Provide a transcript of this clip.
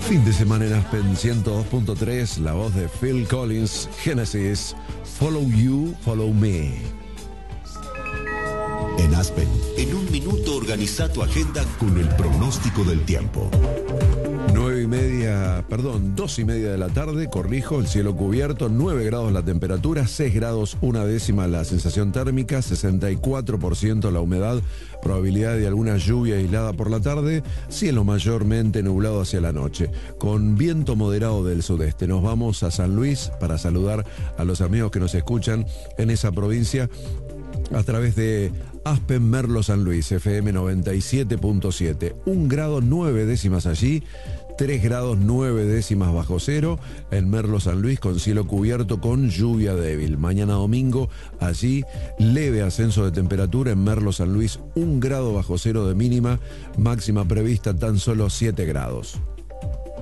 Fin de semana en Aspen 102.3, la voz de Phil Collins, Genesis, Follow You, Follow Me. En Aspen, en un minuto organiza tu agenda con el pronóstico del tiempo. 2:30 de la tarde, corrijo, el cielo cubierto, 9 grados la temperatura, 6 grados una décima la sensación térmica, 64% la humedad, probabilidad de alguna lluvia aislada por la tarde, cielo mayormente nublado hacia la noche, con viento moderado del sudeste. Nos vamos a San Luis para saludar a los amigos que nos escuchan en esa provincia a través de Aspen Merlo San Luis, FM 97.7, 1 grado 9 décimas allí, 3 grados 9 décimas bajo cero en Merlo San Luis, con cielo cubierto con lluvia débil. Mañana domingo allí leve ascenso de temperatura en Merlo San Luis, 1 grado bajo cero de mínima, máxima prevista tan solo 7 grados.